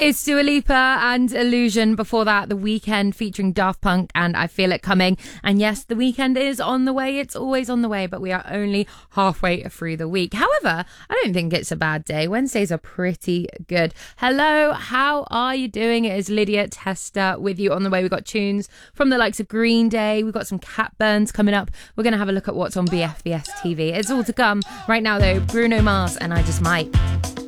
It's Dua Lipa and Illusion. Before that, The Weeknd featuring Daft Punk and I Feel It Coming. And yes, the weekend is on the way. It's always on the way, but we are only halfway through the week. However, I don't think it's a bad day. Wednesdays are pretty good. Hello, how are you doing? It is Lydia Testa with you on the way. We've got tunes from the likes of Green Day. We've got some Cat Burns coming up. We're going to have a look at what's on BFBS TV. It's all to come. Right now, though, Bruno Mars and I Just Might.